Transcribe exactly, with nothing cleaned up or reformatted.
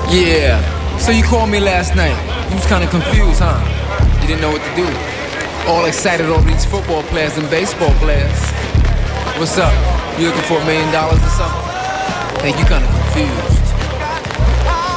Yeah, so you called me last night. You was kinda confused, huh? You didn't know what to do. All excited over these football players and baseball players. What's up? You looking for a million dollars or something? Think you kinda confused.